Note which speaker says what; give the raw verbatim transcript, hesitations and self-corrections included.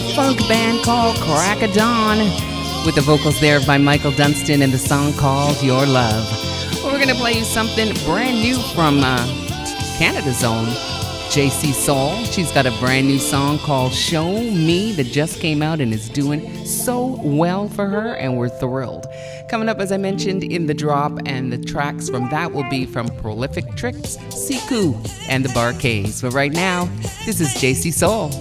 Speaker 1: funk band called Crack of Dawn, with the vocals there by Michael Dunstan and the song called Your Love. Well, we're going to play you something brand new from uh, Canada's own J C Soul. She's got a brand new song called Show Me that just came out and is doing so well for her, and we're thrilled. Coming up, as I mentioned in the drop, and the tracks from that will be from Prolific Tricks, Siku, and the Bar-Kays. But right now, this is J C Soul.